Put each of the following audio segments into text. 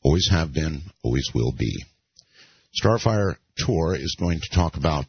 Always have been, always will be. Starfire Tour is going to talk about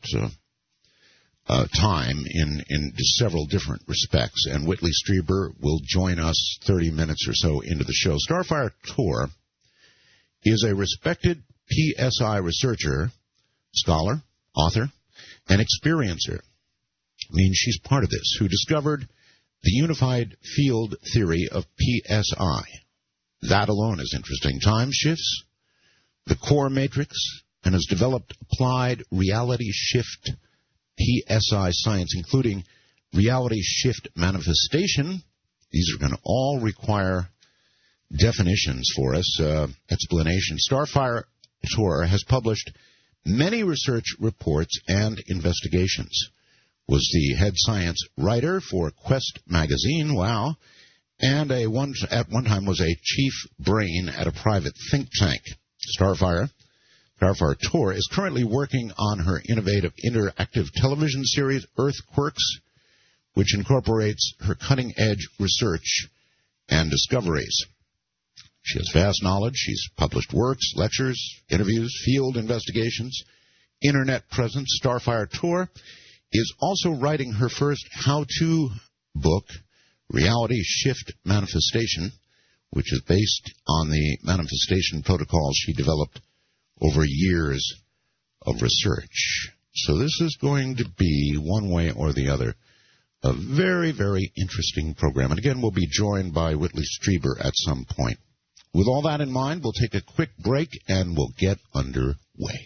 time in several different respects, and Whitley Strieber will join us 30 minutes or so into the show. Starfire Tour is a respected PSI researcher, scholar, author, and experiencer. Means she's part of this, who discovered the unified field theory of PSI. That alone is interesting. Time shifts, the core matrix, and has developed applied reality shift PSI science, including reality shift manifestation. These are going to all require definitions for us, explanations. Starfire Tour has published many research reports and investigations. Was the head science writer for Quest magazine, wow, and at one time was a chief brain at a private think tank. Starfire Tour is currently working on her innovative interactive television series, Earthquirks, which incorporates her cutting-edge research and discoveries. She has vast knowledge. She's published works, lectures, interviews, field investigations, internet presence. Starfire Tour is also writing her first how-to book, Reality Shift Manifestation, which is based on the manifestation protocols she developed over years of research. So this is going to be, one way or the other, a very, very interesting program. And again, we'll be joined by Whitley Strieber at some point. With all that in mind, we'll take a quick break and we'll get underway.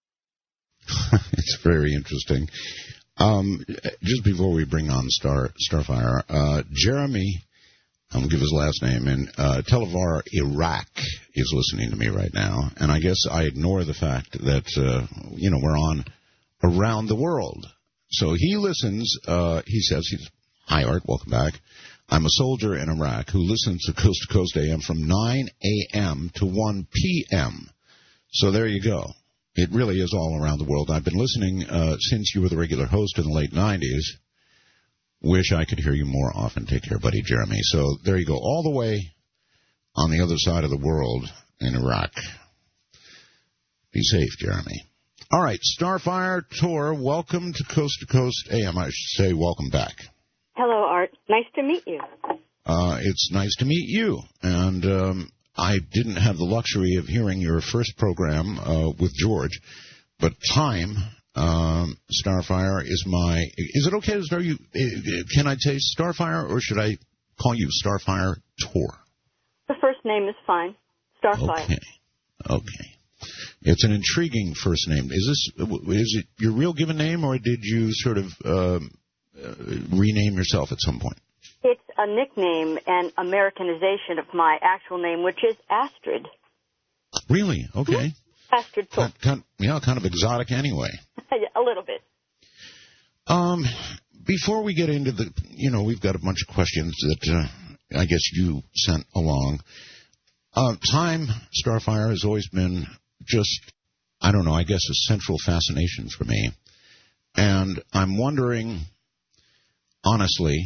It's very interesting. Just before we bring on Starfire, Jeremy, I'm going to give his last name, in Televar, Iraq, is listening to me right now. And I guess I ignore the fact that, we're on around the world. So he listens, he says, hi, Art, welcome back. I'm a soldier in Iraq who listens to Coast to Coast AM from 9 a.m. to 1 p.m. So there you go. It really is all around the world. I've been listening since you were the regular host in the late 90s. Wish I could hear you more often. Take care, buddy Jeremy. So there you go, all the way on the other side of the world in Iraq. Be safe, Jeremy. All right, Starfire Tour, welcome to Coast AM. I should say welcome back. Hello, Art. Nice to meet you. It's nice to meet you. And I didn't have the luxury of hearing your first program with George, but Time, Starfire is my... Is it okay to start you... Can I say Starfire, or should I call you Starfire Tour? The first name is fine. Starfire. Okay. It's an intriguing first name. Is it your real given name, or did you sort of rename yourself at some point? It's a nickname and Americanization of my actual name, which is Astrid. Really? Okay. Astrid Tour. Kind of exotic anyway. A little bit. Before we get into the, we've got a bunch of questions that I guess you sent along. Time, Starfire, has always been just, I don't know, I guess a central fascination for me. And I'm wondering, honestly,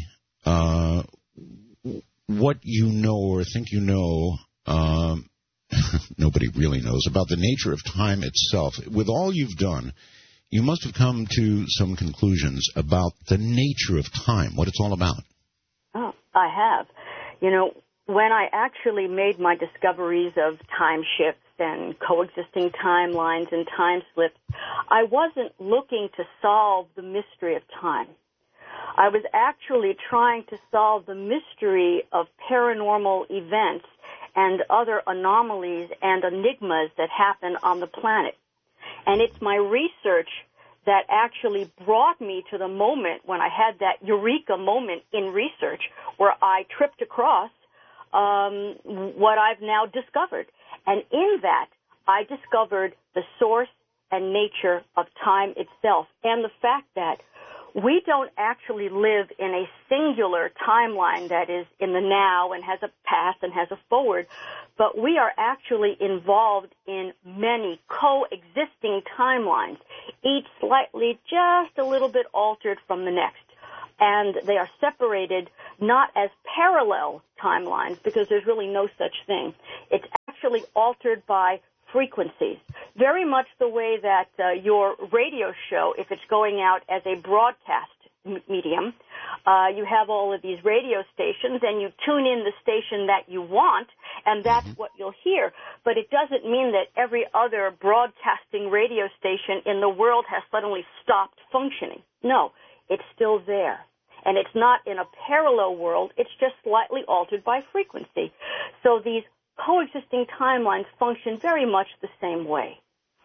what you know or think you know, nobody really knows, about the nature of time itself. With all you've done, you must have come to some conclusions about the nature of time, what it's all about. Oh, I have. When I actually made my discoveries of time shifts and coexisting timelines and time slips, I wasn't looking to solve the mystery of time. I was actually trying to solve the mystery of paranormal events and other anomalies and enigmas that happen on the planet. And it's my research that actually brought me to the moment when I had that eureka moment in research where I tripped across what I've now discovered. And in that, I discovered the source and nature of time itself, and the fact that we don't actually live in a singular timeline that is in the now and has a past and has a forward, but we are actually involved in many coexisting timelines, each slightly just a little bit altered from the next. And they are separated not as parallel timelines, because there's really no such thing. It's actually actually altered by frequencies, very much the way that your radio show, if it's going out as a broadcast medium, you have all of these radio stations, and you tune in the station that you want, and that's what you'll hear. But it doesn't mean that every other broadcasting radio station in the world has suddenly stopped functioning. No, it's still there. And it's not in a parallel world. It's just slightly altered by frequency. So these coexisting timelines function very much the same way.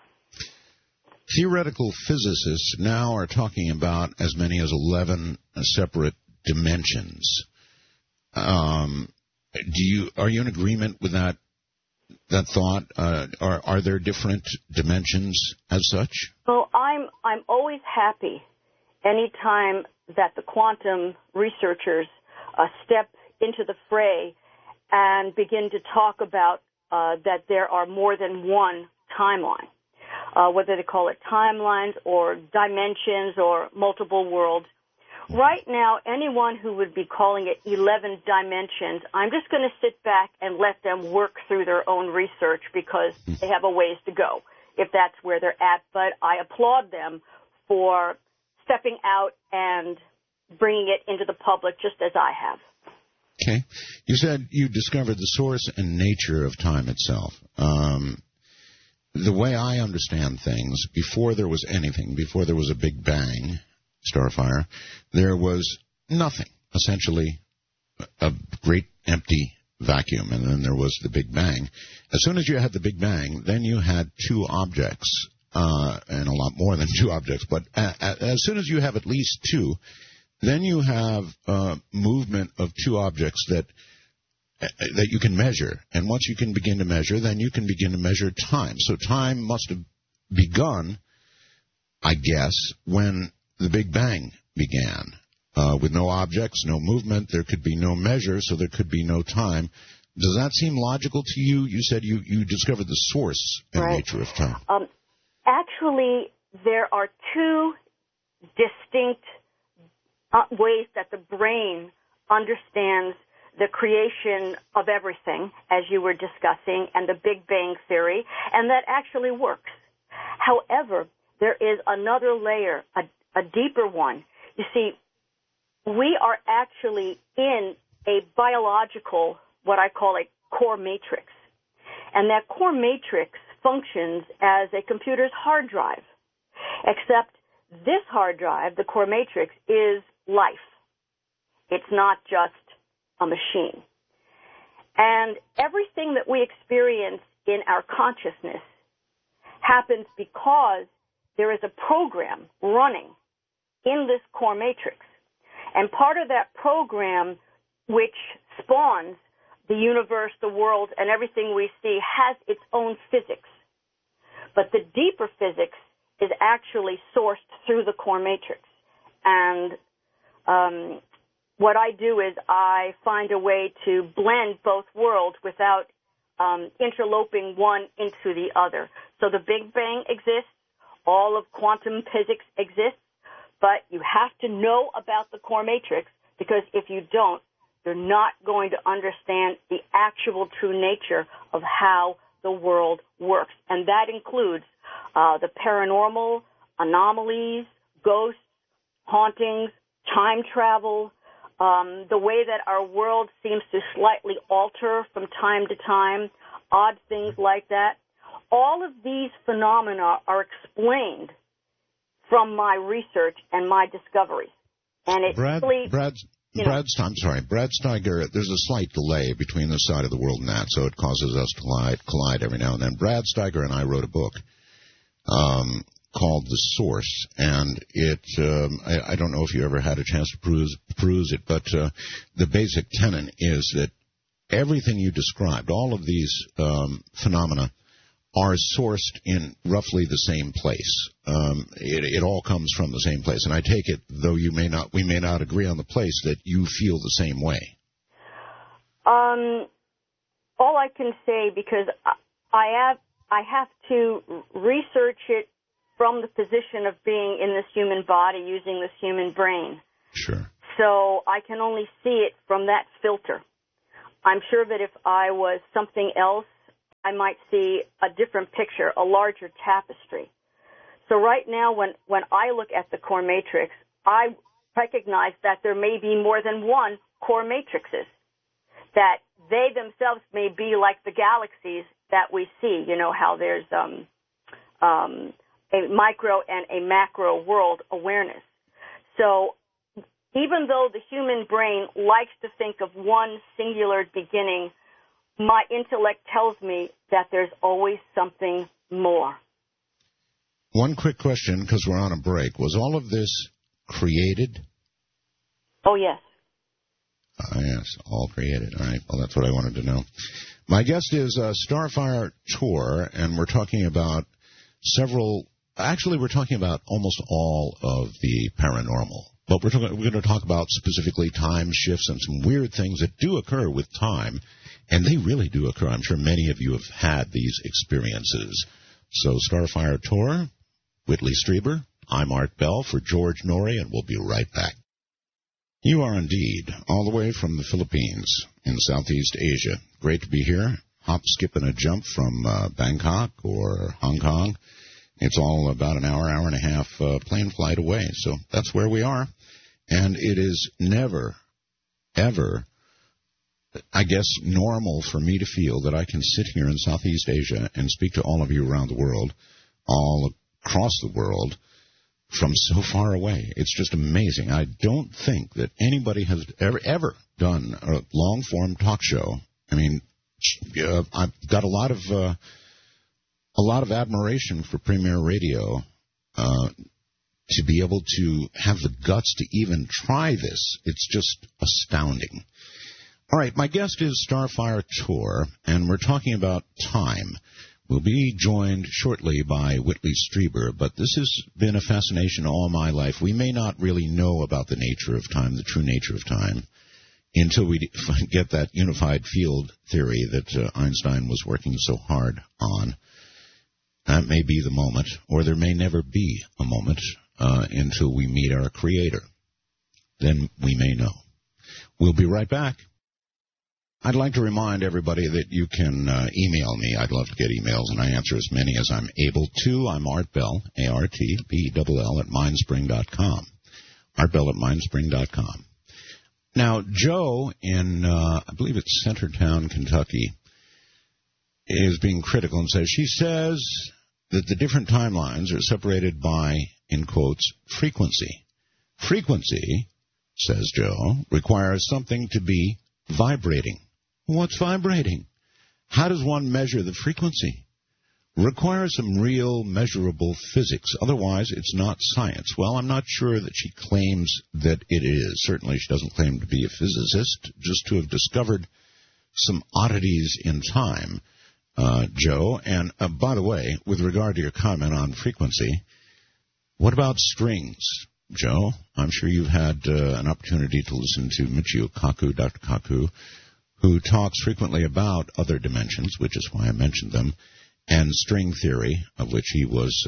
Theoretical physicists now are talking about as many as 11 separate dimensions. Are you in agreement with that thought? Are there different dimensions as such? Well, I'm always happy anytime that the quantum researchers step into the fray and begin to talk about that there are more than one timeline, whether they call it timelines or dimensions or multiple worlds. Right now, anyone who would be calling it 11 dimensions, I'm just going to sit back and let them work through their own research because they have a ways to go if that's where they're at. But I applaud them for stepping out and bringing it into the public just as I have. Okay. You said you discovered the source and nature of time itself. The way I understand things, before there was anything, before there was a Big Bang, Starfire, there was nothing, essentially a great empty vacuum, and then there was the Big Bang. As soon as you had the Big Bang, then you had two objects, and a lot more than two objects, but as soon as you have at least two, then you have movement of two objects that you can measure. And once you can begin to measure, then you can begin to measure time. So time must have begun, I guess, when the Big Bang began. With no objects, no movement, there could be no measure, so there could be no time. Does that seem logical to you? You said you discovered the source and nature of time. Actually, there are two distinct ways that the brain understands the creation of everything, as you were discussing, and the Big Bang Theory, and that actually works. However, there is another layer, a deeper one. You see, we are actually in a biological, what I call a core matrix. And that core matrix functions as a computer's hard drive, except this hard drive, the core matrix, is life. It's not just a machine. And everything that we experience in our consciousness happens because there is a program running in this core matrix. And part of that program, which spawns the universe, the world, and everything we see, has its own physics. But the deeper physics is actually sourced through the core matrix. And what I do is I find a way to blend both worlds without interloping one into the other. So the Big Bang exists, all of quantum physics exists, but you have to know about the core matrix, because if you don't, you're not going to understand the actual true nature of how the world works. And that includes the paranormal, anomalies, ghosts, hauntings, time travel, the way that our world seems to slightly alter from time to time, odd things like that. All of these phenomena are explained from my research and my discoveries. And it's Brad Steiger, there's a slight delay between this side of the world and that, so it causes us to collide every now and then. Brad Steiger and I wrote a book called The Source, and I don't know if you ever had a chance to peruse it, but the basic tenet is that everything you described, all of these phenomena, are sourced in roughly the same place. It all comes from the same place, and I take it, though we may not agree on the place, that you feel the same way. All I can say, because I have to research it from the position of being in this human body, using this human brain. Sure. So I can only see it from that filter. I'm sure that if I was something else, I might see a different picture, a larger tapestry. So right now, when I look at the core matrix, I recognize that there may be more than one core matrices, that they themselves may be like the galaxies that we see. You know how there's a micro and a macro world awareness. So even though the human brain likes to think of one singular beginning, my intellect tells me that there's always something more. One quick question, because we're on a break. Was all of this created? Oh, yes. Yes, all created. All right. Well, that's what I wanted to know. My guest is Starfire Tour, and we're talking about we're talking about almost all of the paranormal. But we're going to talk about specifically time shifts and some weird things that do occur with time. And they really do occur. I'm sure many of you have had these experiences. So Starfire Tour, Whitley Strieber, I'm Art Bell for George Norrie, and we'll be right back. You are indeed all the way from the Philippines in Southeast Asia. Great to be here. Hop, skip, and a jump from Bangkok or Hong Kong. It's all about an hour and a half plane flight away. So that's where we are. And it is never, ever, I guess, normal for me to feel that I can sit here in Southeast Asia and speak to all of you around the world, all across the world, from so far away. It's just amazing. I don't think that anybody has ever done a long-form talk show. I mean, I've got a lot of admiration for Premier Radio to be able to have the guts to even try this. It's just astounding. All right, my guest is Starfire Tour, and we're talking about time. We'll be joined shortly by Whitley Strieber, but this has been a fascination all my life. We may not really know about the nature of time, the true nature of time, until we get that unified field theory that Einstein was working so hard on. That may be the moment, or there may never be a moment until we meet our Creator. Then we may know. We'll be right back. I'd like to remind everybody that you can email me. I'd love to get emails, and I answer as many as I'm able to. I'm Art Bell, ARTBELL at mindspring.com. Art Bell at mindspring.com. Now, Joe in, I believe it's Centertown, Kentucky, is being critical and says, she says that the different timelines are separated by, in quotes, frequency. Frequency, says Joe, requires something to be vibrating. What's vibrating? How does one measure the frequency? Requires some real measurable physics. Otherwise, it's not science. Well, I'm not sure that she claims that it is. Certainly, she doesn't claim to be a physicist, just to have discovered some oddities in time, Joe. And by the way, with regard to your comment on frequency, what about strings, Joe? I'm sure you've had an opportunity to listen to Michio Kaku, Dr. Kaku, who talks frequently about other dimensions, which is why I mentioned them, and string theory, of which he was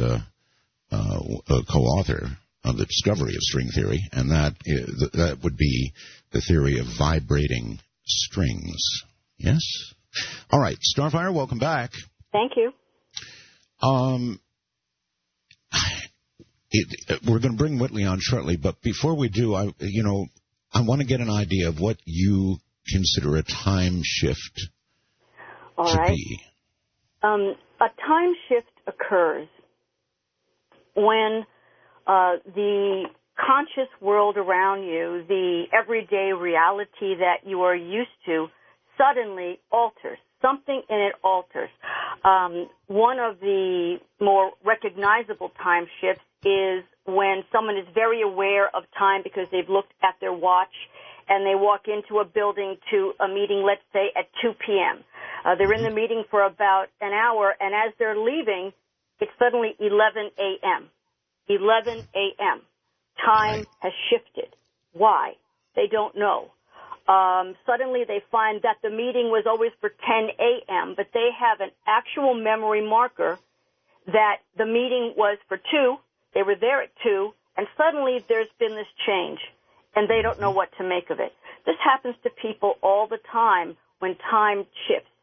a co-author of the discovery of string theory, and that would be the theory of vibrating strings. Yes? All right, Starfire, welcome back. Thank you. We're going to bring Whitley on shortly, but before we do, I want to get an idea of what you consider a time shift to be. A time shift occurs when the conscious world around you, the everyday reality that you are used to, suddenly alters. Something in it alters. One of the more recognizable time shifts is when someone is very aware of time because they've looked at their watch and they walk into a building to a meeting, let's say, at 2 p.m. They're in the meeting for about an hour, and as they're leaving, it's suddenly 11 a.m. 11 a.m. Time has shifted. Why? They don't know. Suddenly they find that the meeting was always for 10 a.m., but they have an actual memory marker that the meeting was for 2, they were there at 2, and suddenly there's been this change, and they don't know what to make of it. This happens to people all the time when time shifts.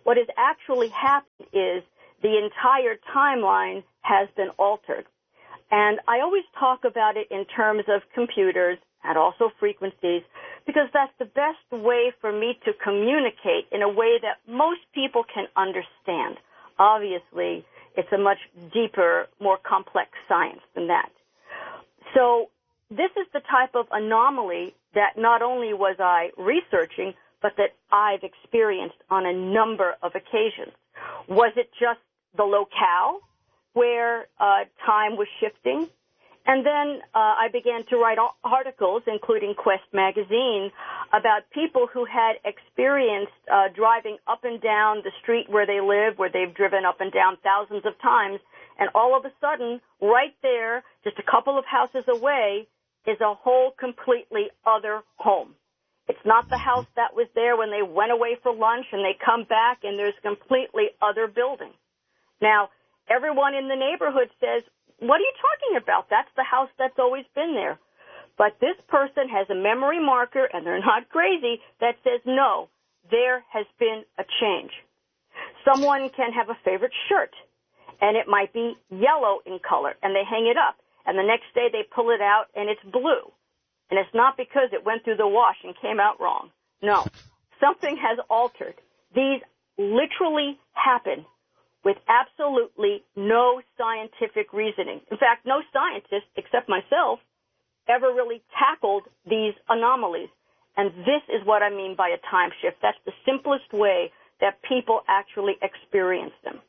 What has actually happened is the entire timeline has been altered. And I always talk about it in terms of computers and also frequencies, because that's the best way for me to communicate in a way that most people can understand. Obviously, it's a much deeper, more complex science than that. So this is the type of anomaly that not only was I researching, but that I've experienced on a number of occasions. Was it just the locale where time was shifting? And then I began to write articles, including Quest magazine, about people who had experienced driving up and down the street where they live, where they've driven up and down thousands of times, and all of a sudden, right there, just a couple of houses away, is a whole completely other home. It's not the house that was there when they went away for lunch and they come back and there's a completely other building. Now, everyone in the neighborhood says, what are you talking about? That's the house that's always been there. But this person has a memory marker, and they're not crazy, that says, no, there has been a change. Someone can have a favorite shirt, and it might be yellow in color, and they hang it up. And the next day they pull it out, and it's blue. And it's not because it went through the wash and came out wrong. No, something has altered. These literally happen with absolutely no scientific reasoning. In fact, no scientist, except myself, ever really tackled these anomalies. And this is what I mean by a time shift. That's the simplest way that people actually experience them.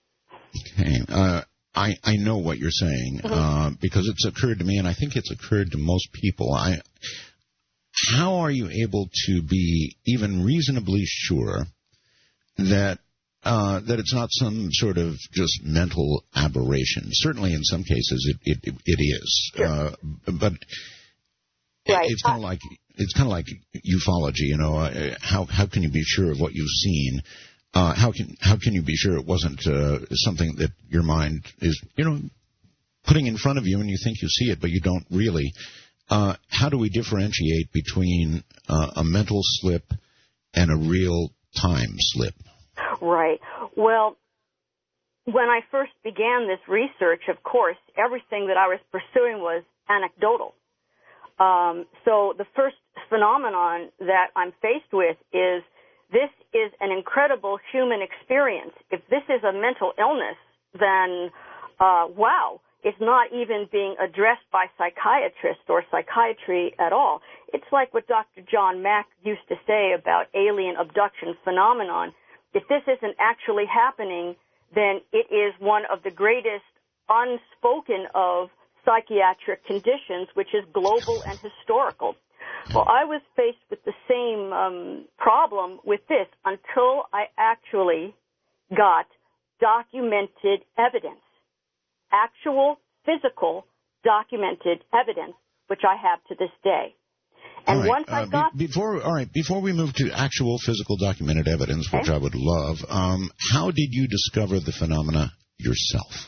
Okay. I know what you're saying, because it's occurred to me, and I think it's occurred to most people. How are you able to be even reasonably sure that it's not some sort of just mental aberration? Certainly, in some cases, it is. Sure. But right. It's kind of like ufology. You know, how can you be sure of what you've seen? How can you be sure it wasn't something that your mind is, putting in front of you and you think you see it, but you don't really? How do we differentiate between a mental slip and a real time slip? Right. Well, when I first began this research, of course, everything that I was pursuing was anecdotal. So the first phenomenon that I'm faced with is this is an incredible human experience. If this is a mental illness, then, wow, it's not even being addressed by psychiatrists or psychiatry at all. It's like what Dr. John Mack used to say about alien abduction phenomenon. If this isn't actually happening, then it is one of the greatest unspoken of psychiatric conditions, which is global and historical. Well, I was faced with the same problem with this until I actually got documented evidence, actual physical documented evidence, which I have to this day. And right. once I got before we move to actual physical documented evidence, which I would love, how did you discover the phenomena yourself?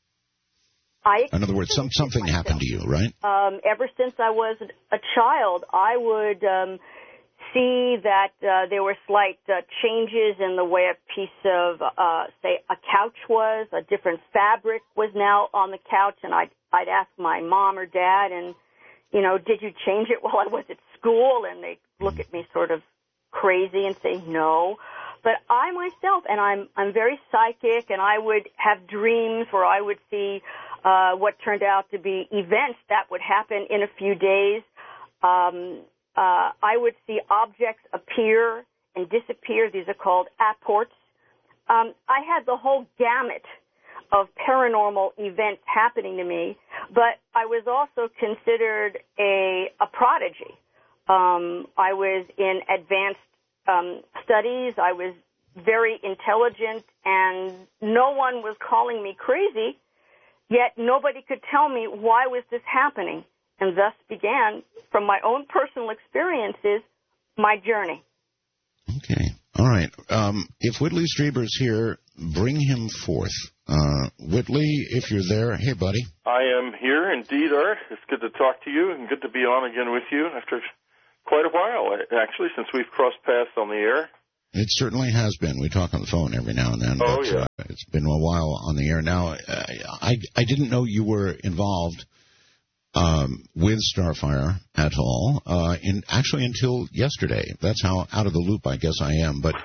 In other words, something happened to you, right? Ever since I was a child, I would see that there were slight changes in the way a piece of, say, a couch was. A different fabric was now on the couch, and I'd ask my mom or dad, and, did you change it while I was at school? And they'd look at me sort of crazy and say no. But I myself, and I'm very psychic, and I would have dreams where I would see what turned out to be events that would happen in a few days. I would see objects appear and disappear. These are called apports. I had the whole gamut of paranormal events happening to me, but I was also considered a prodigy. I was in advanced studies. I was very intelligent, and no one was calling me crazy, yet nobody could tell me why was this happening. And thus began, from my own personal experiences, my journey. Okay. All right. If Whitley Strieber's here, bring him forth. Whitley, if you're there, hey, buddy. I am here, indeed, Art. It's good to talk to you and good to be on again with you after quite a while, actually, since we've crossed paths on the air. It certainly has been. We talk on the phone every now and then. Oh, but, yeah. It's been a while on the air. Now, I didn't know you were involved with Starfire at all, actually until yesterday. That's how out of the loop I guess I am. But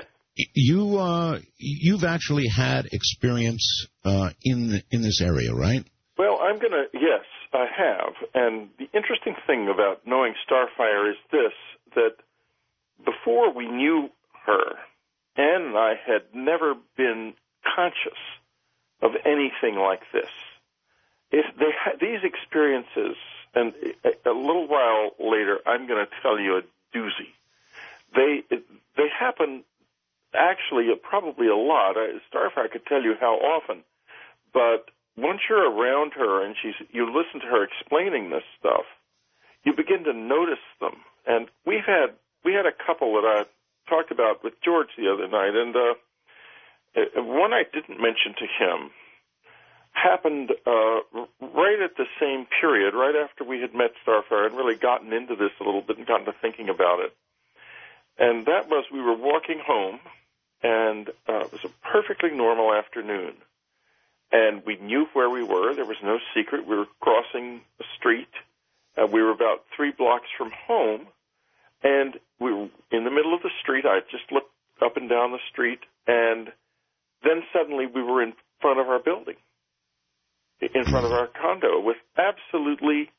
you've actually had experience in this area, right? Well, yes, I have. And the interesting thing about knowing Starfire is this, that before we knew her, Ann and I had never been conscious of anything like this. These experiences, and a little while later, I'm going to tell you a doozy. They happen actually probably a lot. Starfire could tell you how often, but once you're around her and you listen to her explaining this stuff, you begin to notice them. And we had a couple that I talked about with George the other night, and one I didn't mention to him happened right at the same period, right after we had met Starfire and really gotten into this a little bit and gotten to thinking about it. And that was, we were walking home, and it was a perfectly normal afternoon. And we knew where we were. There was no secret. We were crossing a street. We were about 3 blocks from home. And we were in the middle of the street. I just looked up and down the street. And then suddenly we were in front of our building, in front of our condo, with absolutely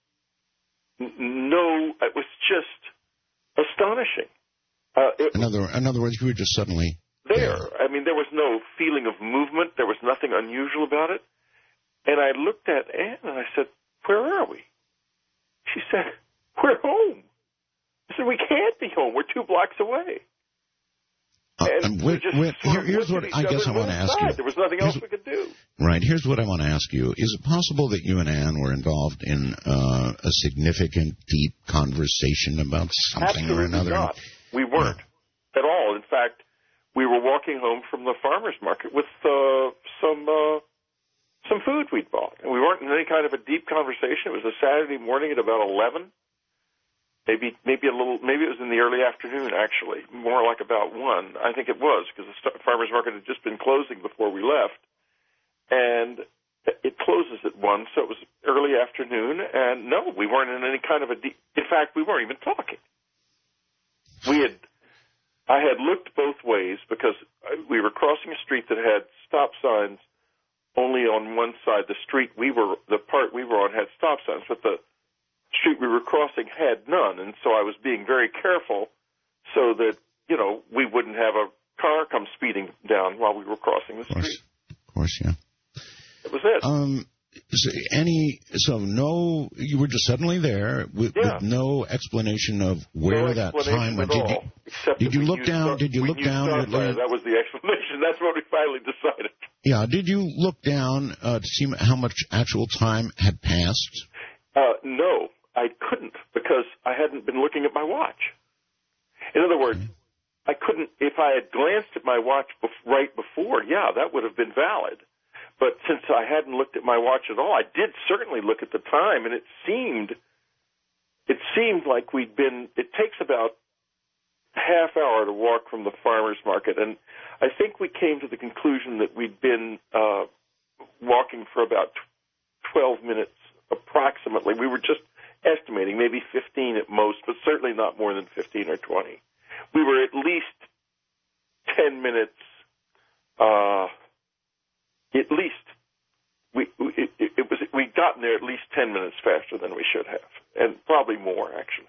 it was just astonishing. In other words, you were just suddenly there. I mean, there was no feeling of movement. There was nothing unusual about it. And I looked at Ann and I said, "Where are we?" She said, "We're home." I said, "We can't be home. We're 2 blocks away." Here's what I guess I want to ask you. There was nothing else we could do. Right. Here's what I want to ask you. Is it possible that you and Ann were involved in a significant, deep conversation about something Absolutely or another? Not. We weren't at all. In fact, we were walking home from the farmer's market with some food we'd bought. And we weren't in any kind of a deep conversation. It was a Saturday morning at about 11. Maybe it was in the early afternoon, actually, more like about 1. I think it was, because the farmer's market had just been closing before we left. And it closes at 1, so it was early afternoon. And no, we weren't in any kind of a deep... In fact, we weren't even talking. I had looked both ways because we were crossing a street that had stop signs only on one side. The part we were on had stop signs, but the street we were crossing had none, and so I was being very careful so that, we wouldn't have a car come speeding down while we were crossing the street. Of course, yeah. That was it. You were just suddenly there with no explanation of where that time went. Did you look down? Did you look down? That was the explanation. That's what we finally decided. Yeah. Did you look down to see how much actual time had passed? No, I couldn't, because I hadn't been looking at my watch. In other words, I couldn't. If I had glanced at my watch right before, that would have been valid. But since I hadn't looked at my watch at all, I did certainly look at the time, and it seemed like it takes about a half hour to walk from the farmer's market, and I think we came to the conclusion that we'd been walking for about 12 minutes approximately. We were just estimating, maybe 15 at most, but certainly not more than 15 or 20. We were at least 10 minutes. At least we'd gotten there at least 10 minutes faster than we should have, and probably more, actually.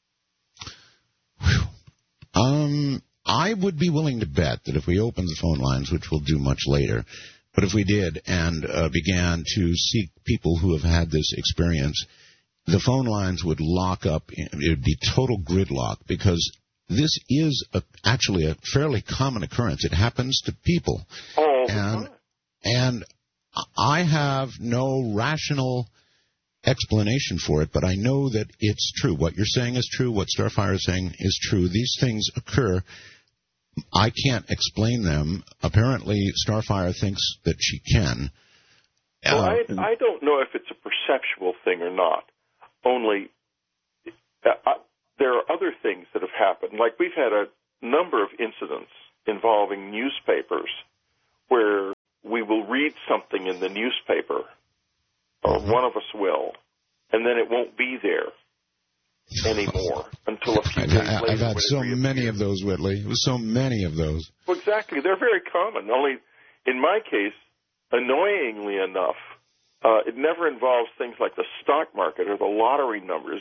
I would be willing to bet that if we opened the phone lines, which we'll do much later, but if we did and began to seek people who have had this experience, the phone lines would lock up. It would be total gridlock, because this is actually a fairly common occurrence. It happens to people. All the time. And I have no rational explanation for it, but I know that it's true. What you're saying is true. What Starfire is saying is true. These things occur. I can't explain them. Apparently, Starfire thinks that she can. Well, I don't know if it's a perceptual thing or not. Only there are other things that have happened. Like, we've had a number of incidents involving newspapers where we will read something in the newspaper, or one of us will, and then it won't be there anymore until a few days later. I've had so many of those, Whitley. So many of those. Well, exactly. They're very common. Only, in my case, annoyingly enough, it never involves things like the stock market or the lottery numbers.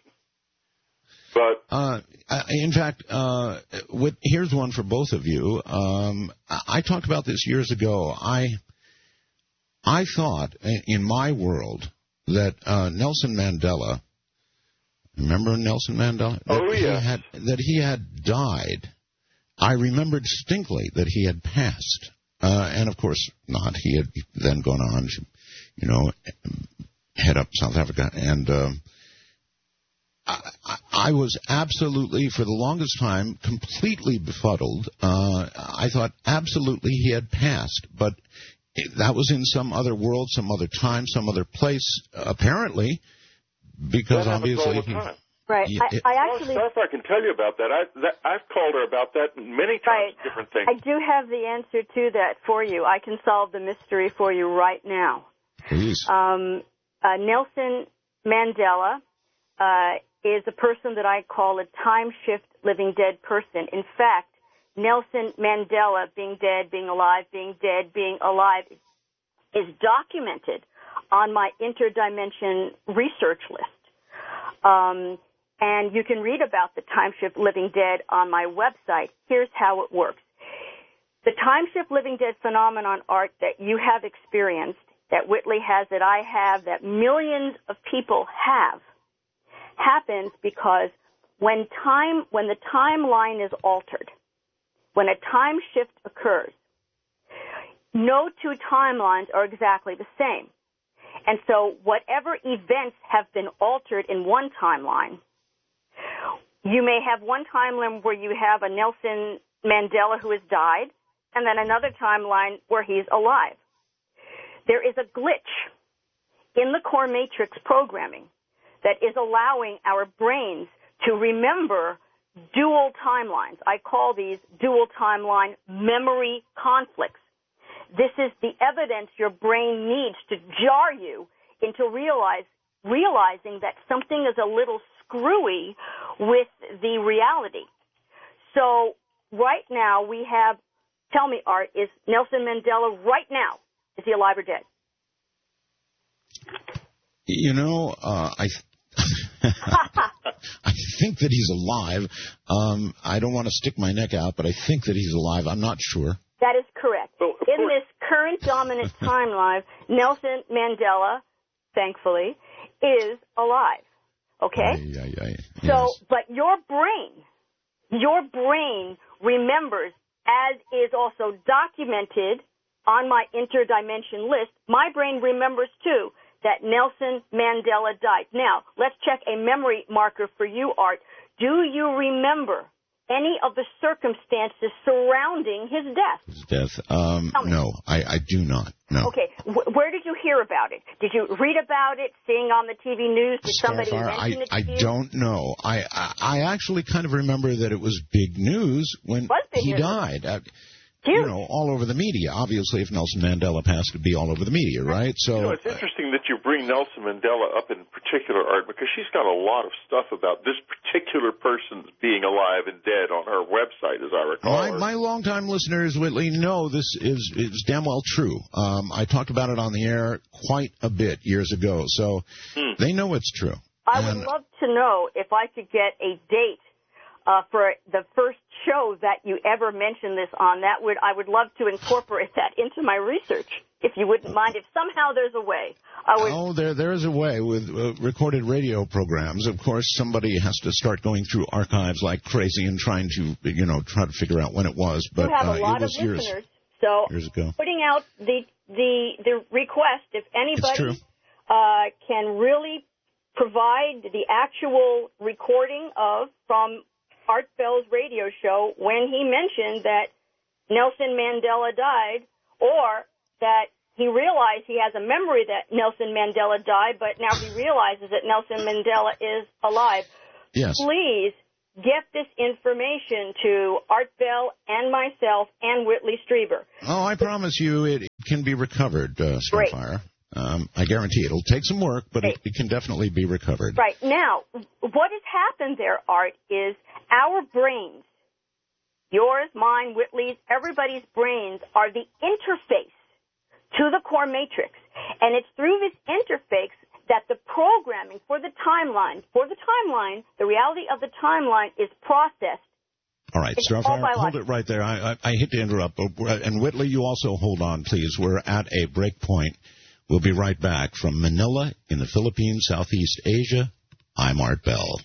But in fact, here's one for both of you. I talked about this years ago. I thought in my world that Nelson Mandela. Remember Nelson Mandela? That he had died. I remembered distinctly that he had passed, and of course not. He had then gone on to, head up South Africa, and I was absolutely, for the longest time, completely befuddled. I thought absolutely he had passed, but that was in some other world, some other time, some other place, apparently. Because that obviously, all the time. Right. I actually, I can tell you about that. I've called her about that many times. Right. Different things. I do have the answer to that for you. I can solve the mystery for you right now. Please. Nelson Mandela is a person that I call a time shift living dead person. In fact, Nelson Mandela being dead, being alive, being dead, being alive is documented on my interdimension research list. And you can read about the time shift living dead on my website. Here's how it works. The time shift living dead phenomenon, Art, that you have experienced, that Whitley has, that I have, that millions of people have, happens because when the timeline is altered, when a time shift occurs, no two timelines are exactly the same. And so whatever events have been altered in one timeline, you may have one timeline where you have a Nelson Mandela who has died, and then another timeline where he's alive. There is a glitch in the core matrix programming that is allowing our brains to remember dual timelines. I call these dual timeline memory conflicts. This is the evidence your brain needs to jar you into realizing that something is a little screwy with the reality. So right now we have, tell me, Art, is Nelson Mandela right now, is he alive or dead? I think that he's alive. I don't want to stick my neck out, but I think that he's alive. I'm not sure. That is correct. In this current dominant timeline, Nelson Mandela, thankfully, is alive. Okay? So, but your brain remembers, as is also documented on my interdimension list, my brain remembers too that Nelson Mandela died. Now, let's check a memory marker for you, Art. Do you remember any of the circumstances surrounding his death? His death? No, I do not. No. Okay. Where did you hear about it? Did you read about it, seeing on the TV news? Did somebody mention it to you? I don't know. I actually kind of remember that it was big news when he died. All over the media. Obviously, if Nelson Mandela passed, it'd be all over the media, right? So it's interesting that you bring Nelson Mandela up in particular, Art, because she's got a lot of stuff about this particular person's being alive and dead on her website, as I recall. My longtime listeners, Whitley, know this is damn well true. I talked about it on the air quite a bit years ago, so they know it's true. I would love to know if I could get a date for the first show that you ever mentioned this on. I would love to incorporate that into my research, if you wouldn't mind. If somehow there's a way. There is a way with recorded radio programs. Of course, somebody has to start going through archives like crazy and trying to, try to figure out when it was. But you have a lot of listeners, so years ago. Putting out the request, if anybody can really provide the actual recording from Art Bell's radio show when he mentioned that Nelson Mandela died, or that he realized he has a memory that Nelson Mandela died, but now he realizes that Nelson Mandela is alive. Yes. Please get this information to Art Bell and myself and Whitley Strieber. Oh, I promise you it can be recovered, Starfire. I guarantee it'll take some work, but it can definitely be recovered. Right. Now, what has happened there, Art, is our brains, yours, mine, Whitley's, everybody's brains are the interface to the core matrix. And it's through this interface that the programming for the timeline, the reality of the timeline is processed. All right, Starfire, hold it right there. I hate to interrupt, and Whitley, you also hold on, please. We're at a break point. We'll be right back from Manila in the Philippines, Southeast Asia. I'm Art Bell.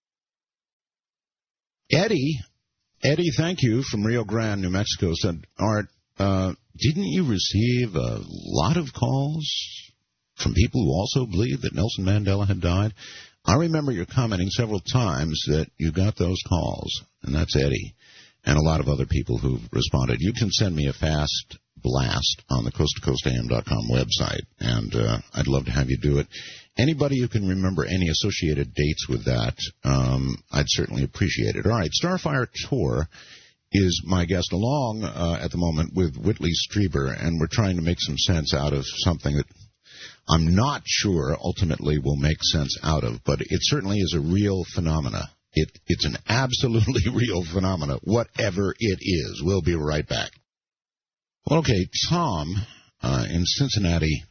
Eddie, thank you, from Rio Grande, New Mexico, said, Art, didn't you receive a lot of calls from people who also believe that Nelson Mandela had died? I remember you commenting several times that you got those calls, and that's Eddie, and a lot of other people who've responded. You can send me a fast blast on the coasttocoastam.com website, and I'd love to have you do it. Anybody who can remember any associated dates with that, I'd certainly appreciate it. All right, Starfire Tour is my guest along at the moment with Whitley Strieber, and we're trying to make some sense out of something that I'm not sure ultimately will make sense out of, but it certainly is a real phenomena. It's an absolutely real phenomena, whatever it is. We'll be right back. Well, okay, Tom in Cincinnati,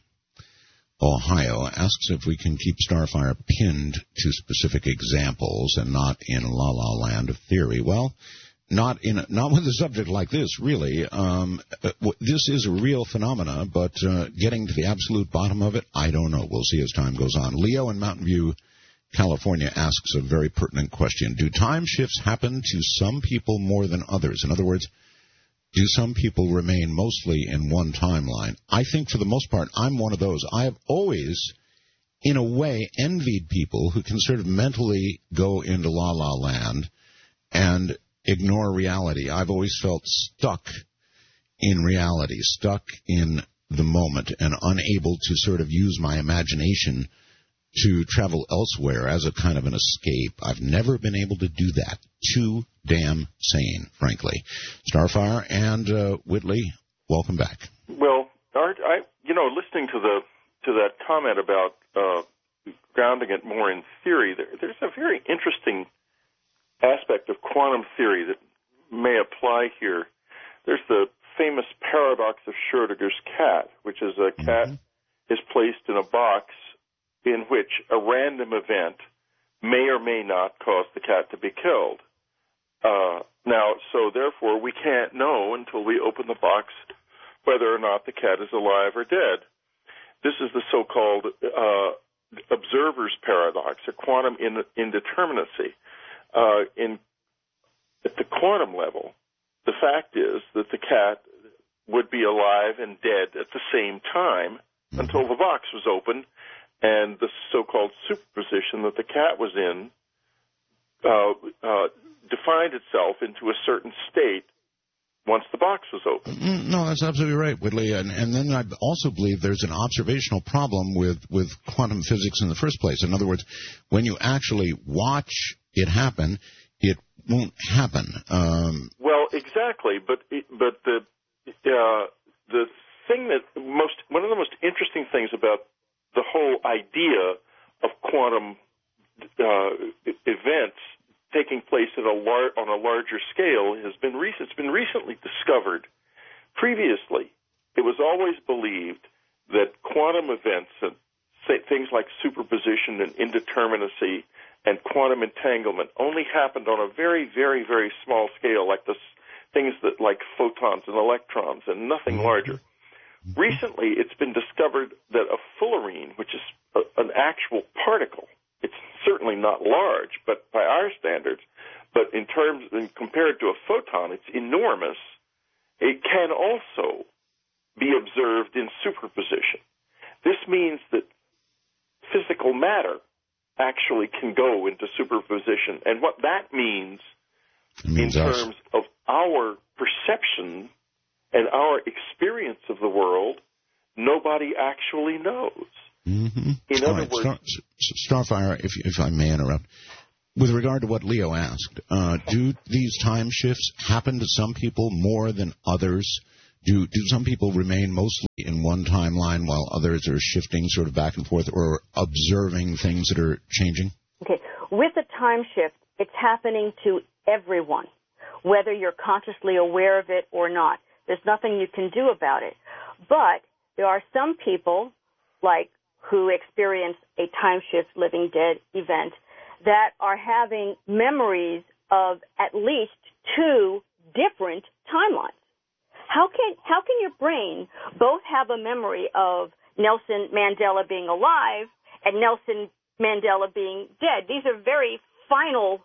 Ohio, asks if we can keep Starfire pinned to specific examples and not in la-la land of theory. Well, not with a subject like this, really. This is a real phenomena, but getting to the absolute bottom of it, I don't know. We'll see as time goes on. Leo in Mountain View, California, asks a very pertinent question. Do time shifts happen to some people more than others? In other words, do some people remain mostly in one timeline? I think for the most part, I'm one of those. I have always, in a way, envied people who can sort of mentally go into la-la land and ignore reality. I've always felt stuck in reality, stuck in the moment, and unable to sort of use my imagination to travel elsewhere as a kind of an escape. I've never been able to do that. Too damn sane, frankly. Starfire and Whitley, welcome back. Well, Art, listening to that comment about grounding it more in theory, there's a very interesting aspect of quantum theory that may apply here. There's the famous paradox of Schrödinger's cat, which is a cat is placed in a box in which a random event may or may not cause the cat to be killed. So therefore, we can't know until we open the box whether or not the cat is alive or dead. This is the so-called observer's paradox, or quantum indeterminacy. At the quantum level, the fact is that the cat would be alive and dead at the same time until the box was open, and the so-called superposition that the cat was in defined itself into a certain state once the box was open. No, that's absolutely right, Whitley. And then I also believe there's an observational problem with quantum physics in the first place. In other words, when you actually watch it happen, it won't happen. Well, exactly. But the thing that one of the most interesting things about the whole idea of quantum events taking place on a larger scale it's been recently discovered. Previously, it was always believed that quantum events, things like superposition and indeterminacy and quantum entanglement, only happened on a very, very, very small scale, like things that like photons and electrons, and nothing larger. Recently, it's been discovered that a fullerene, which is an actual particle, it's certainly not large, but by our standards, but compared to a photon, it's enormous. It can also be observed in superposition. This means that physical matter actually can go into superposition. And what that means in terms of our perception and our experience of the world, nobody actually knows. Mm-hmm. In other words, Starfire, if I may interrupt, with regard to what Leo asked, do these time shifts happen to some people more than others? Do some people remain mostly in one timeline while others are shifting sort of back and forth or observing things that are changing? Okay. With a time shift, it's happening to everyone, whether you're consciously aware of it or not. There's nothing you can do about it. But there are some people, like who experience a time shift living dead event, that are having memories of at least two different timelines. How can your brain both have a memory of Nelson Mandela being alive and Nelson Mandela being dead? These are very final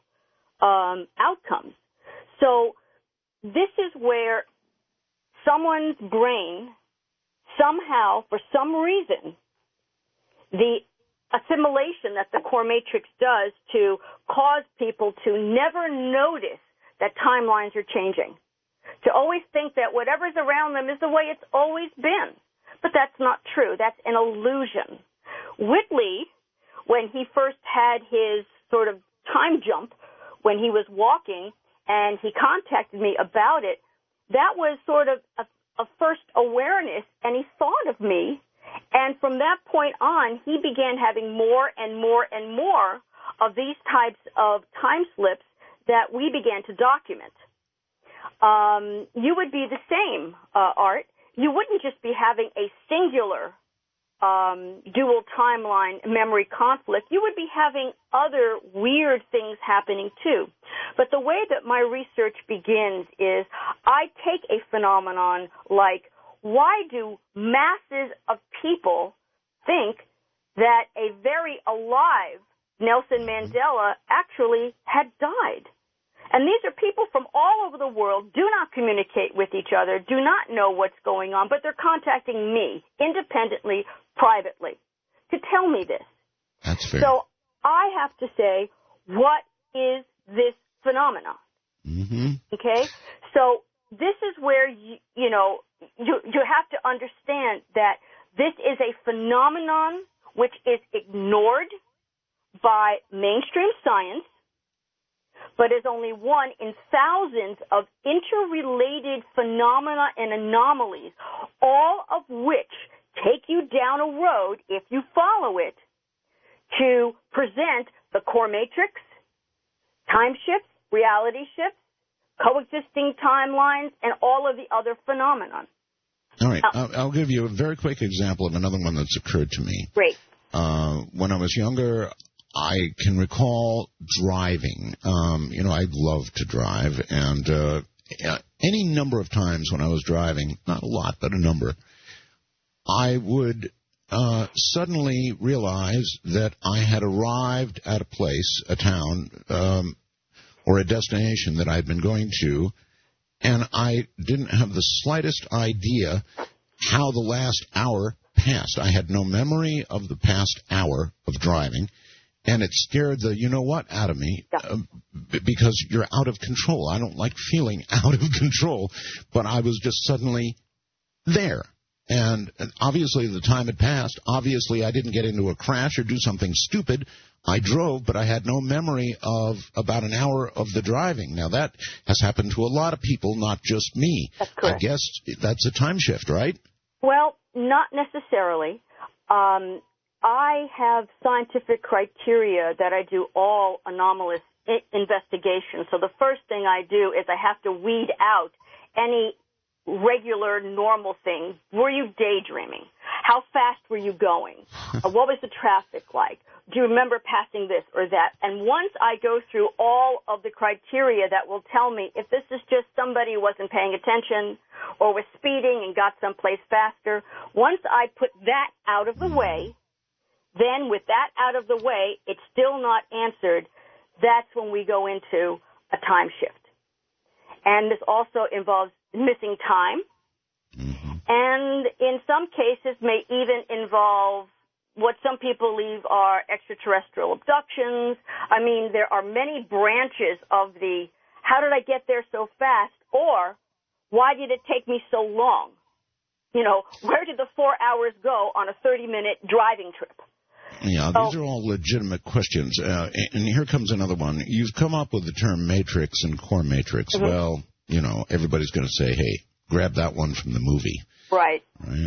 outcomes. So this is where someone's brain somehow, for some reason, the assimilation that the core matrix does to cause people to never notice that timelines are changing, to always think that whatever's around them is the way it's always been. But that's not true. That's an illusion. Whitley, when he first had his sort of time jump, when he was walking and he contacted me about it, that was sort of a first awareness, and he thought of me. And from that point on, he began having more and more and more of these types of time slips that we began to document. You would be the same, Art. You wouldn't just be having a singular dual timeline memory conflict. You would be having other weird things happening too. But the way that my research begins is I take a phenomenon like, why do masses of people think that a very alive Nelson Mandela actually had died? And these are people from all over the world, do not communicate with each other, do not know what's going on, but they're contacting me independently, privately, to tell me this. That's fair. So I have to say, what is this phenomenon? Mm-hmm. Okay? So this is where, you have to understand that this is a phenomenon which is ignored by mainstream science, but is only one in thousands of interrelated phenomena and anomalies, all of which take you down a road, if you follow it, to present the core matrix, time shifts, reality shifts, coexisting timelines, and all of the other phenomena. All right. I'll give you a very quick example of another one that's occurred to me. Great. When I was younger, I can recall driving. I love to drive, and any number of times when I was driving, not a lot, but a number, I would suddenly realize that I had arrived at a place, a town, or a destination that I'd been going to, and I didn't have the slightest idea how the last hour passed. I had no memory of the past hour of driving, and it scared the you-know-what out of me, because you're out of control. I don't like feeling out of control, but I was just suddenly there. And obviously the time had passed. Obviously I didn't get into a crash or do something stupid. I drove, but I had no memory of about an hour of the driving. Now, that has happened to a lot of people, not just me. That's correct. I guess that's a time shift, right? Well, not necessarily. I have scientific criteria that I do all anomalous investigations. So the first thing I do is I have to weed out any regular, normal thing. Were you daydreaming? How fast were you going? What was the traffic like? Do you remember passing this or that? And once I go through all of the criteria that will tell me if this is just somebody who wasn't paying attention or was speeding and got someplace faster, once I put that out of the way, then with that out of the way, it's still not answered, that's when we go into a time shift. And this also involves missing time, and in some cases may even involve what some people believe are extraterrestrial abductions. I mean, there are many branches of the how did I get there so fast, or why did it take me so long? Where did the 4 hours go on a 30-minute driving trip? Yeah, these are all legitimate questions. And here comes another one. You've come up with the term matrix and core matrix. Mm-hmm. Well, everybody's going to say, hey, grab that one from the movie. Right.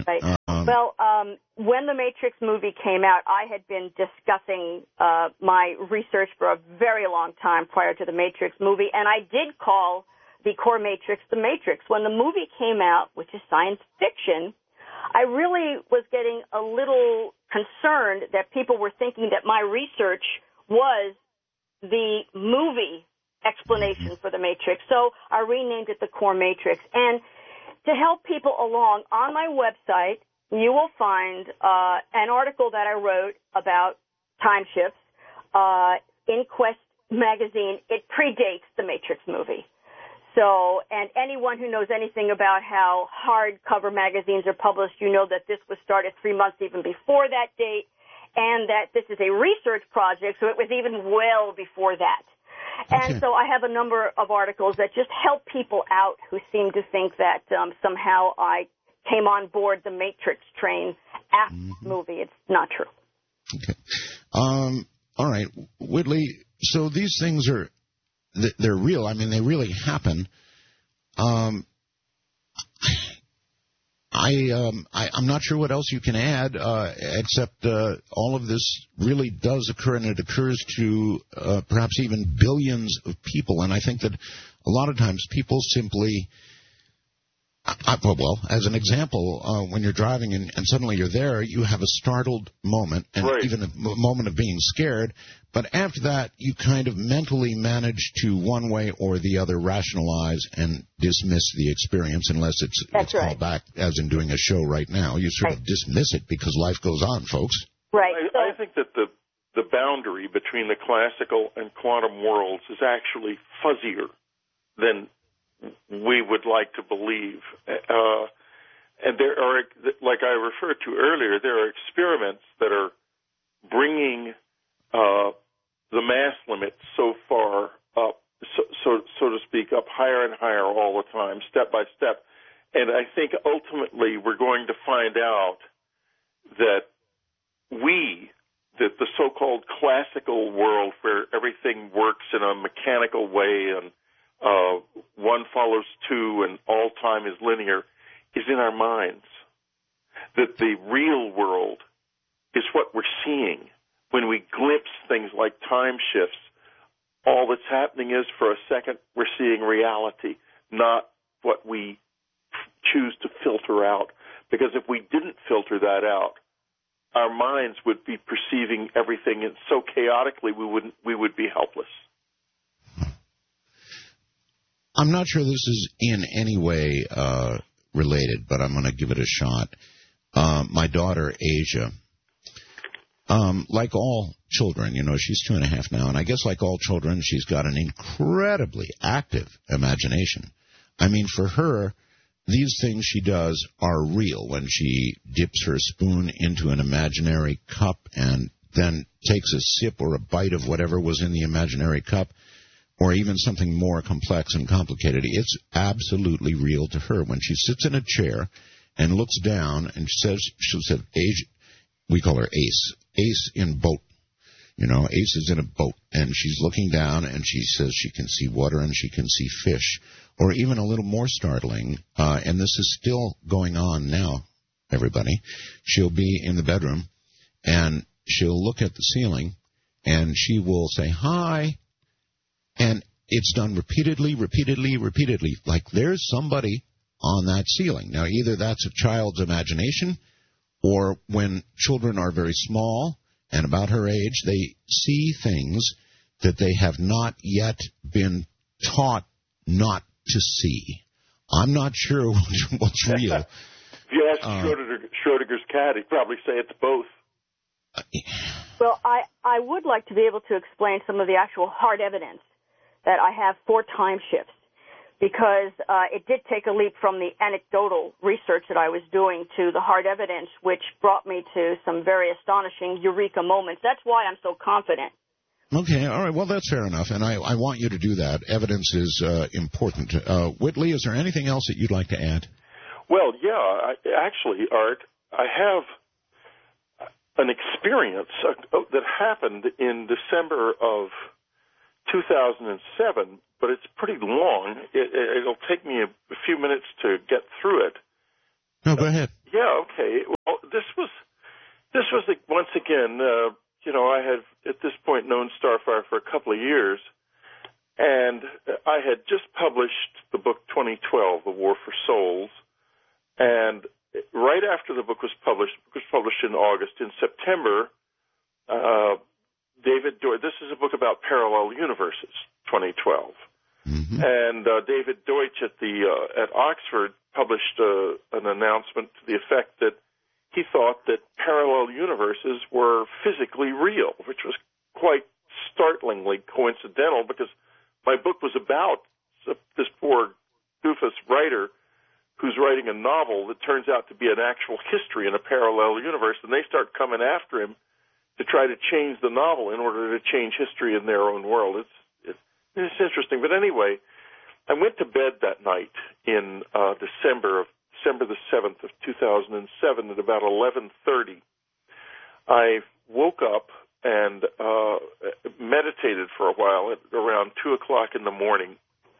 When the Matrix movie came out, I had been discussing my research for a very long time prior to the Matrix movie, and I did call the core matrix the Matrix. When the movie came out, which is science fiction, I really was getting a little concerned that people were thinking that my research was the movie explanation for the Matrix. So I renamed it the core matrix. And to help people along, on my website, you will find an article that I wrote about time shifts in Quest magazine. It predates the Matrix movie. So, and anyone who knows anything about how hardcover magazines are published, you know that this was started 3 months even before that date, and that this is a research project, so it was even well before that. And so I have a number of articles that just help people out who seem to think that somehow I came on board the Matrix train after the movie. It's not true. Okay. All right. Whitley, so these things are, they're real. I mean, they really happen. I'm not sure what else you can add, except all of this really does occur, and it occurs to perhaps even billions of people. And I think that a lot of times people simply, as an example, when you're driving and suddenly you're there, you have a startled moment, and even a moment of being scared. But after that, you kind of mentally manage to, one way or the other, rationalize and dismiss the experience, unless it's called back, as in doing a show right now. You sort of dismiss it because life goes on, folks. Right. I think that the boundary between the classical and quantum worlds is actually fuzzier than we would like to believe. And there are, like I referred to earlier, there are experiments that are bringing the mass limit so far up, so to speak, up higher and higher all the time, step by step. And I think ultimately we're going to find out that the so-called classical world where everything works in a mechanical way and one follows two and all time is linear, is in our minds. That the real world is what we're seeing. When we glimpse things like time shifts, all that's happening is, for a second, we're seeing reality, not what we choose to filter out. Because if we didn't filter that out, our minds would be perceiving everything so chaotically we would be helpless. I'm not sure this is in any way related, but I'm going to give it a shot. My daughter, Asia, like all children, she's 2.5 now, and I guess like all children, she's got an incredibly active imagination. I mean, for her, these things she does are real. When she dips her spoon into an imaginary cup and then takes a sip or a bite of whatever was in the imaginary cup, or even something more complex and complicated, it's absolutely real to her. When she sits in a chair and looks down and she'll say, we call her Ace. Ace in boat. Ace is in a boat, and she's looking down, and she says she can see water and she can see fish. Or even a little more startling, and this is still going on now, everybody, she'll be in the bedroom, and she'll look at the ceiling, and she will say, hi, and it's done repeatedly, like there's somebody on that ceiling. Now, either that's a child's imagination, or when children are very small and about her age, they see things that they have not yet been taught not to see. I'm not sure what's real. If you ask Schrodinger's cat, he'd probably say it's both. Well, I would like to be able to explain some of the actual hard evidence that I have for time shifts, because it did take a leap from the anecdotal research that I was doing to the hard evidence, which brought me to some very astonishing eureka moments. That's why I'm so confident. Okay, all right, well, that's fair enough, and I want you to do that. Evidence is important. Whitley, is there anything else that you'd like to add? Well, yeah, actually, Art, I an experience that happened in December of 2007, but it's pretty long. It'll take me a few minutes to get through it. No, go ahead. Yeah, okay. Well, this was once again, I had at this point known Starfire for a couple of years, and I had just published the book 2012, The War for Souls, and right after the book was published in August. In September, David Deutsch, this is a book about parallel universes, 2012. Mm-hmm. And David Deutsch at Oxford published an announcement to the effect that he thought that parallel universes were physically real, which was quite startlingly coincidental because my book was about this poor doofus writer who's writing a novel that turns out to be an actual history in a parallel universe, and they start coming after him to try to change the novel in order to change history in their own world. It's interesting. But anyway, I went to bed that night in December the 7th of 2007 at about 11:30. I woke up and meditated for a while at around 2 o'clock in the morning.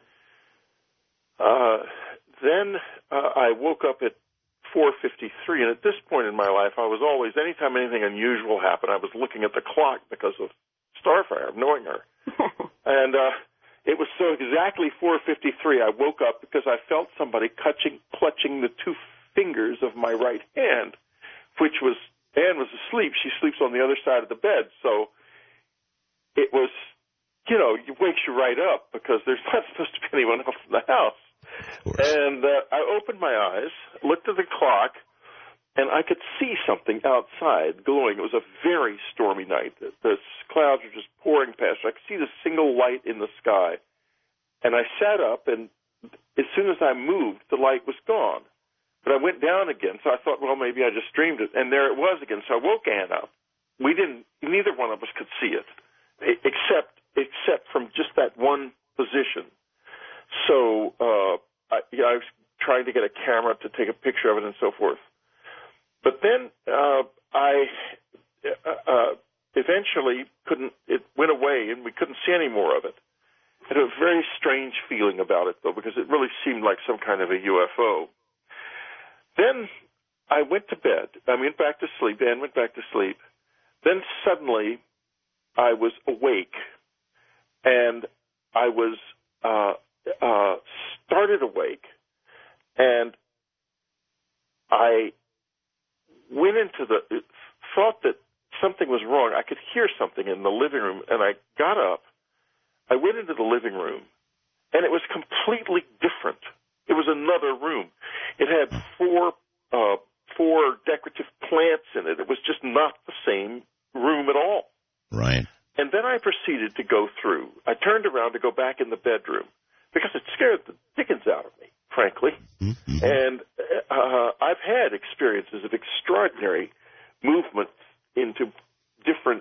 Then I woke up at 4:53, and at this point in my life, I was always, anytime anything unusual happened, I was looking at the clock because of Starfire, knowing her. And it was so exactly 4:53, I woke up because I felt somebody clutching the two fingers of my right hand, which was, Anne was asleep. She sleeps on the other side of the bed, so it was, it wakes you right up because there's not supposed to be anyone else in the house. And I opened my eyes, looked at the clock, and I could see something outside glowing. It was a very stormy night. The clouds were just pouring past. I could see the single light in the sky. And I sat up, and as soon as I moved, the light was gone. But I went down again, so I thought, well, maybe I just dreamed it. And there it was again. So I woke Ann up. Neither one of us could see it, except from just that one position. So I was trying to get a camera to take a picture of it and so forth. But then I eventually it went away, and we couldn't see any more of it. I had a very strange feeling about it, though, because it really seemed like some kind of a UFO. Then I went to bed. I went back to sleep. Ann went back to sleep. Then suddenly I was awake, and I was started awake, and I went into thought that something was wrong. I could hear something in the living room, and I got up. I went into the living room, and it was completely different. It was another room. It had four decorative plants in it. It was just not the same room at all. Right. And then I proceeded to go through. I turned around to go back in the bedroom because it scared the dickens out of me, frankly. Mm-hmm. And I've had experiences of extraordinary movement into different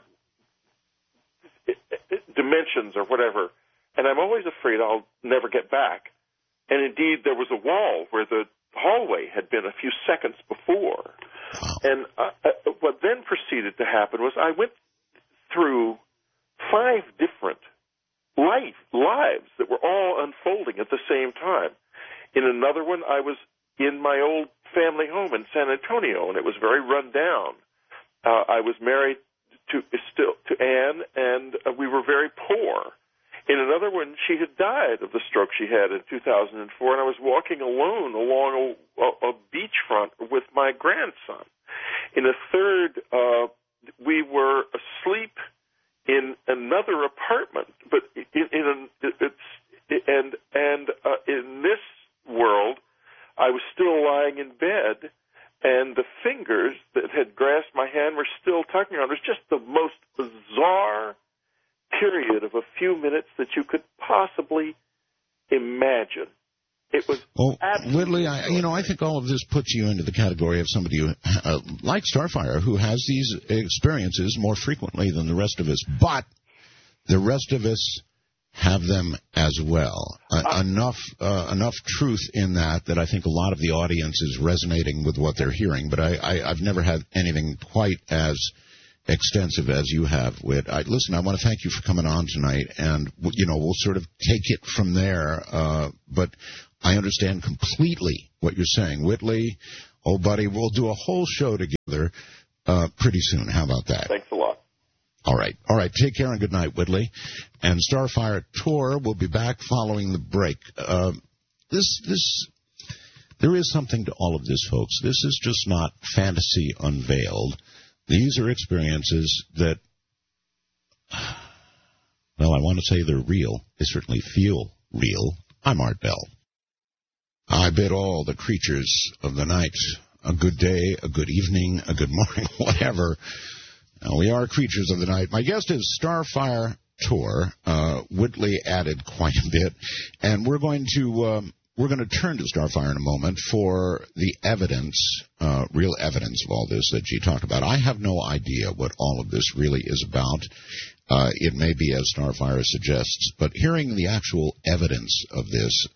dimensions or whatever, and I'm always afraid I'll never get back. And indeed, there was a wall where the hallway had been a few seconds before. Wow. And what then proceeded to happen was I went through 5 different lives that were all unfolding at the same time. In another one, I was in my old family home in San Antonio, and it was very run down. I was married to Anne, and we were very poor. In another one, she had died of the stroke she had in 2004, and I was walking alone along a beachfront with my grandson. In a third, we were asleep in another apartment, but in this world, I was still lying in bed, and the fingers that had grasped my hand were still tugging on. It was just the most bizarre period of a few minutes that you could possibly imagine. It was Whitley, I think all of this puts you into the category of somebody who, like Starfire, who has these experiences more frequently than the rest of us. But the rest of us have them as well. Enough truth in that I think a lot of the audience is resonating with what they're hearing. But I've never had anything quite as extensive as you have, Whit. Listen, I want to thank you for coming on tonight, and, we'll sort of take it from there, but I understand completely what you're saying. Whitley, old buddy, we'll do a whole show together pretty soon. How about that? Thanks a lot. All right. Take care and good night, Whitley. And Starfire Tour will be back following the break. There is something to all of this, folks. This is just not fantasy unveiled. These are experiences that, well, I want to say they're real. They certainly feel real. I'm Art Bell. I bid all the creatures of the night a good day, a good evening, a good morning, whatever. We are creatures of the night. My guest is Starfire Tour. Whitley added quite a bit, and we're going to turn to Starfire in a moment for the evidence, real evidence of all this that she talked about. I have no idea what all of this really is about. It may be as Starfire suggests, but hearing the actual evidence of this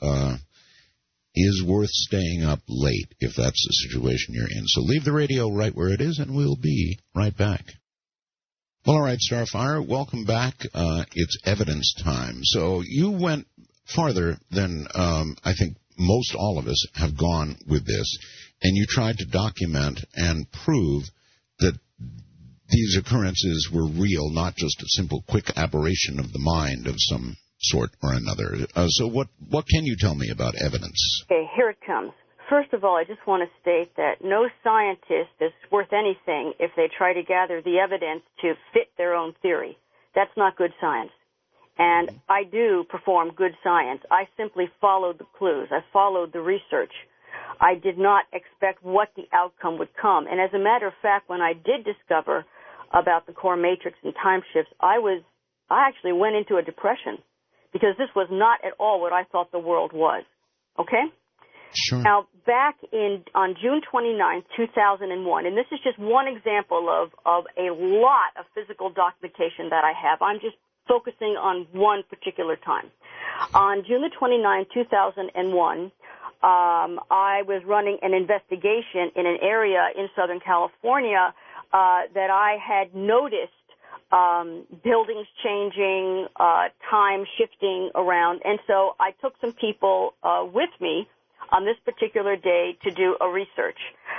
is worth staying up late if that's the situation you're in. So leave the radio right where it is, and we'll be right back. Well, all right, Starfire, welcome back. It's evidence time. So you went farther than I think most all of us have gone with this, and you tried to document and prove that these occurrences were real, not just a simple, quick aberration of the mind of some sort or another. So what can you tell me about evidence? Okay, here it comes. First of all, I just want to state that no scientist is worth anything if they try to gather the evidence to fit their own theory. That's not good science. And I do perform good science. I simply followed the clues. I followed the research. I did not expect what the outcome would come. And as a matter of fact, when I did discover about the core matrix and time shifts, I actually went into a depression because this was not at all what I thought the world was. Okay? Sure. Now, back on June 29, 2001, and this is just one example of a lot of physical documentation that I have. I'm just focusing on one particular time. On June the 29th, 2001, I was running an investigation in an area in Southern California that I had noticed buildings changing, time shifting around. And so I took some people with me on this particular day to do a research.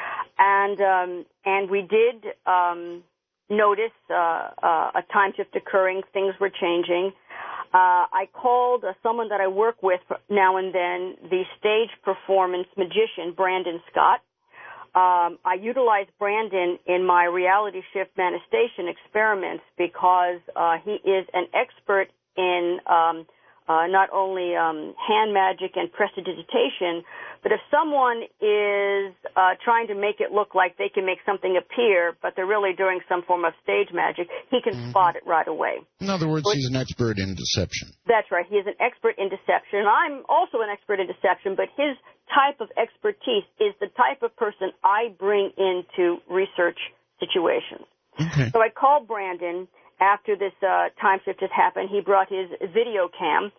And we did notice a time shift occurring. Things were changing. I called someone that I work with now and then, the stage performance magician, Brandon Scott. I utilized Brandon in my reality shift manifestation experiments because he is an expert in not only hand magic and prestidigitation, but if someone is trying to make it look like they can make something appear, but they're really doing some form of stage magic, he can spot it right away. In other words, he's an expert in deception. That's right. He is an expert in deception. I'm also an expert in deception, but his type of expertise is the type of person I bring into research situations. Okay. So I called Brandon after this time shift had happened. He brought his video cam,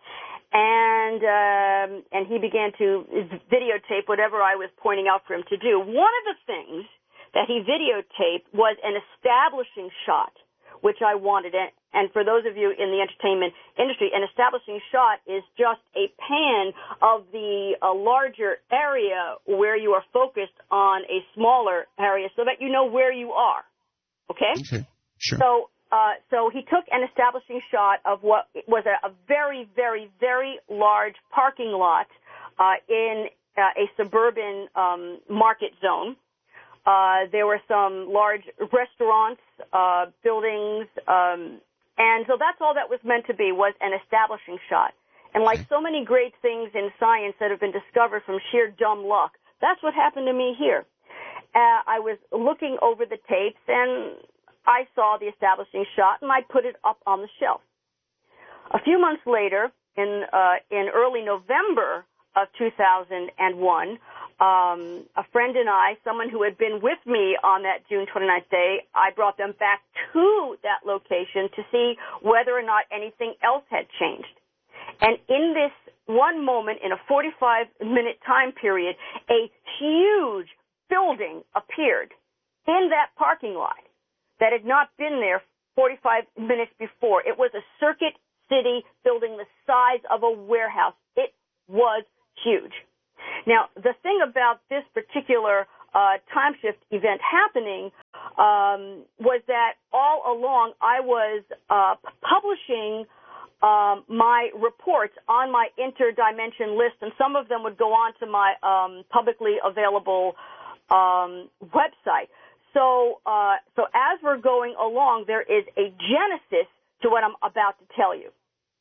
and he began to videotape whatever I was pointing out for him to do. One of the things that he videotaped was an establishing shot, which I wanted. And for those of you in the entertainment industry, an establishing shot is just a pan of the larger area where you are focused on a smaller area so that you know where you are. Okay? Okay, sure. So he took an establishing shot of what was a very, very, very large parking lot in a suburban market zone. There were some large restaurants, buildings, and so that's all that was meant to be, was an establishing shot. And like so many great things in science that have been discovered from sheer dumb luck, that's what happened to me here. I was looking over the tapes, and I saw the establishing shot, and I put it up on the shelf. A few months later, in early November of 2001, a friend and I, someone who had been with me on that June 29th day, I brought them back to that location to see whether or not anything else had changed. And in this one moment, in a 45-minute time period, a huge building appeared in that parking lot. that had not been there 45 minutes before. It was a Circuit City building the size of a warehouse. It was huge. Now, the thing about this particular time shift event happening was that all along I was publishing my reports on my interdimension list, and some of them would go on to my publicly available website. So as we're going along, there is a genesis to what I'm about to tell you.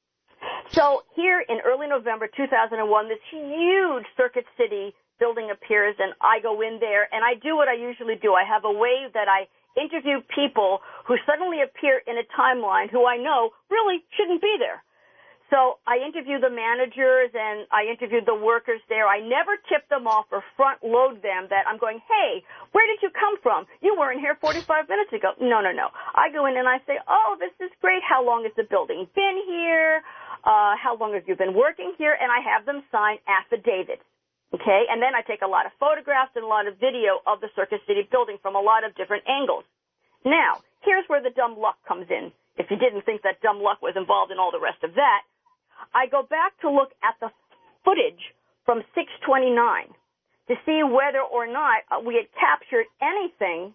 So here in early November 2001, this huge Circuit City building appears, and I go in there, and I do what I usually do. I have a way that I interview people who suddenly appear in a timeline who I know really shouldn't be there. So I interview the managers and I interviewed the workers there. I never tip them off or front load them that I'm going, hey, where did you come from? You weren't here 45 minutes ago. No. I go in and I say, oh, this is great. How long has the building been here? How long have you been working here? And I have them sign affidavits. Okay, and then I take a lot of photographs and a lot of video of the Circuit City building from a lot of different angles. Now, here's where the dumb luck comes in. If you didn't think that dumb luck was involved in all the rest of that, I go back to look at the footage from 6/29 to see whether or not we had captured anything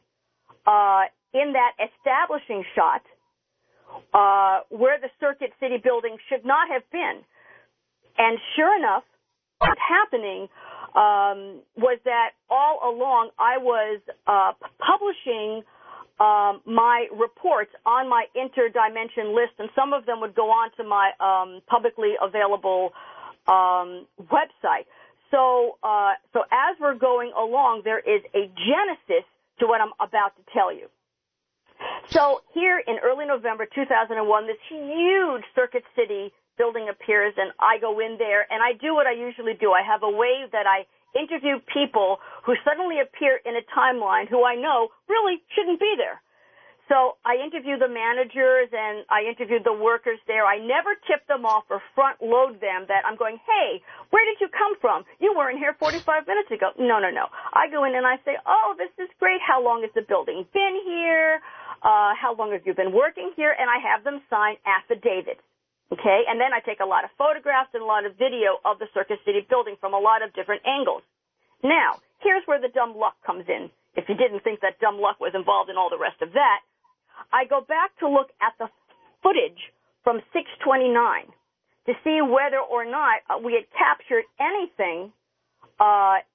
in that establishing shot where the Circuit City building should not have been. And sure enough, what's happening was that all along I was publishing my reports on my interdimension list, and some of them would go on to my publicly available website. So as we're going along, there is a genesis to what I'm about to tell you. So here in early November 2001, this huge Circuit City building appears, and I go in there, and I do what I usually do. I have a way that I interview people who suddenly appear in a timeline who I know really shouldn't be there. So I interview the managers and I interviewed the workers there. I never tip them off or front load them that I'm going, hey, where did you come from? You weren't here 45 minutes ago. No. I go in and I say, oh, this is great. How long has the building been here? How long have you been working here? And I have them sign affidavits. Okay, and then I take a lot of photographs and a lot of video of the Circuit City building from a lot of different angles. Now, here's where the dumb luck comes in. If you didn't think that dumb luck was involved in all the rest of that, I go back to look at the footage from 6/29 to see whether or not we had captured anything